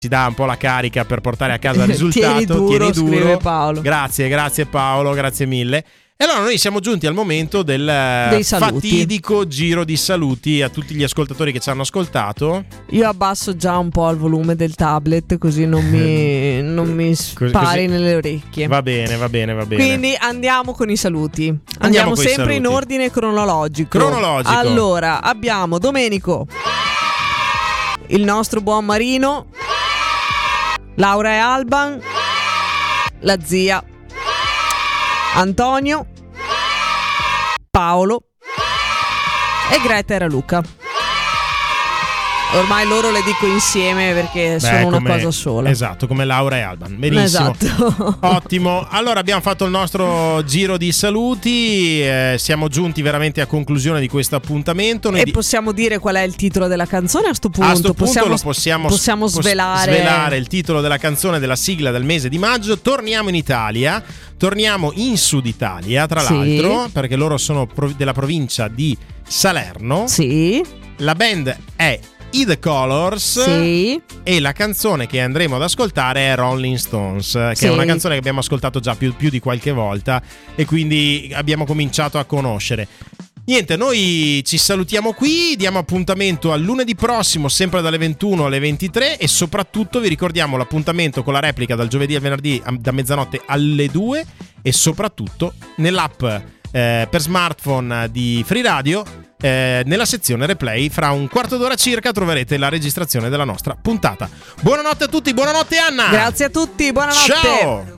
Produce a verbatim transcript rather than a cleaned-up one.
si dà un po' la carica per portare a casa il risultato. Tieni duro, Tieni duro. scrive Paolo. Grazie, grazie Paolo, grazie mille. E allora noi siamo giunti al momento del Dei saluti. fatidico giro di saluti a tutti gli ascoltatori che ci hanno ascoltato. Io abbasso già un po' il volume del tablet così non mi, non mi spari così. nelle orecchie. Va bene, va bene, va bene. Quindi andiamo con i saluti. Andiamo, Andiamo coi sempre saluti. in ordine cronologico. Cronologico. Allora, abbiamo Domenico, il nostro buon Marino, Laura e Alban, la zia, Antonio, Paolo e Greta e Raluca. Ormai loro le dico insieme perché Beh, sono una come- cosa sola. Esatto, come Laura e Alban. Benissimo. Esatto. Ottimo. Allora abbiamo fatto il nostro giro di saluti. eh, siamo giunti veramente a conclusione di questo appuntamento. Noi E di- possiamo dire qual è il titolo della canzone a sto punto? a sto punto possiamo, lo possiamo, possiamo pos- svelare. svelare il titolo della canzone della sigla del mese di maggio. Torniamo in Italia, torniamo in Sud Italia, tra Sì. l'altro, perché loro sono prov- della provincia di Salerno. Sì, La band è I The Colors. sì. E la canzone che andremo ad ascoltare è Rolling Stones, che Sì. è una canzone che abbiamo ascoltato già più, più di qualche volta e quindi abbiamo cominciato a conoscere. Niente, noi ci salutiamo qui, diamo appuntamento al lunedì prossimo, sempre dalle ventuno alle ventitré, e soprattutto vi ricordiamo l'appuntamento con la replica dal giovedì al venerdì a- da mezzanotte alle due, e soprattutto nell'app eh, per smartphone di Free Radio. Eh, nella sezione replay fra un quarto d'ora circa troverete la registrazione della nostra puntata. Buonanotte a tutti, buonanotte Anna. Grazie a tutti, buonanotte. Ciao.